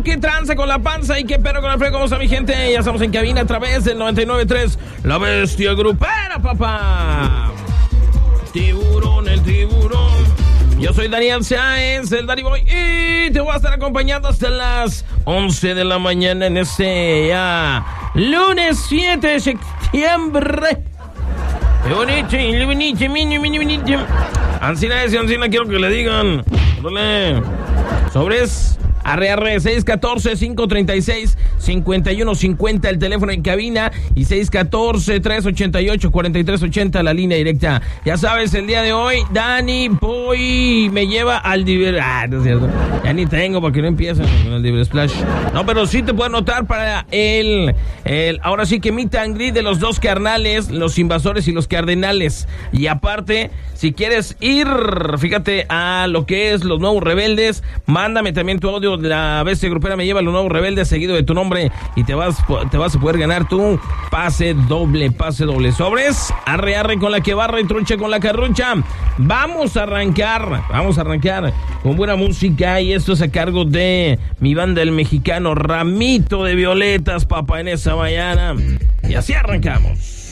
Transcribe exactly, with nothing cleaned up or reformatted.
qué tranza con la panza y qué perro con el frío. ¿Cómo está mi gente? Ya estamos en cabina a través del noventa y nueve punto tres. La bestia grupera, papá. Tiburón, el tiburón. Yo soy Daniel Sáenz, el Danny Boy, y te voy a estar acompañando hasta las once de la mañana en este ya lunes siete de septiembre. Qué bonito, qué bonito, mini, mini, mini. Ancina ese, Ancina, quiero que le digan. Dale. Sobres. Arre, arre, seis uno cuatro, cinco tres seis, cinco uno cinco cero, el teléfono en cabina, y seis uno cuatro, tres ocho ocho, cuatro tres ocho cero, la línea directa. Ya sabes, el día de hoy, Danny Boy me lleva al Diver... Ah, no es cierto. Ya ni tengo, porque no empiezan con el Diver Splash. No, pero sí te puedo anotar para el... el ahora sí que meet and greet de los dos carnales, los invasores y los cardenales. Y aparte, si quieres ir, fíjate, a lo que es los nuevos rebeldes, mándame también tu audio. La bestia grupera me lleva los nuevos rebeldes seguido de tu nombre y te vas te vas a poder ganar tu pase doble, pase doble. Sobres, arre arre con la que barra y trucha con la carrucha. Vamos a arrancar, vamos a arrancar con buena música, y esto es a cargo de mi banda el mexicano Ramito de Violetas, papá, en esa mañana. Y así arrancamos.